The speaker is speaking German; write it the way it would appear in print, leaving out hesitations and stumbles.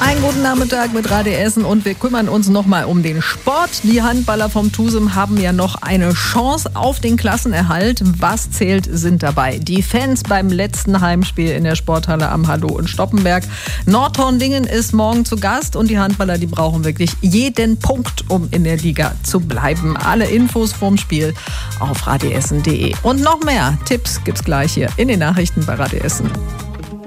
Einen guten Nachmittag mit Radio Essen und wir kümmern uns nochmal um den Sport. Die Handballer vom TuSem haben ja noch eine Chance auf den Klassenerhalt. Was zählt, sind dabei die Fans beim letzten Heimspiel in der Sporthalle am Hadlo in Stoppenberg. Nordhorn-Lingen ist morgen zu Gast und die Handballer, die brauchen wirklich jeden Punkt, um in der Liga zu bleiben. Alle Infos vorm Spiel auf radioessen.de. Und noch mehr Tipps gibt's gleich hier in den Nachrichten bei Radio Essen.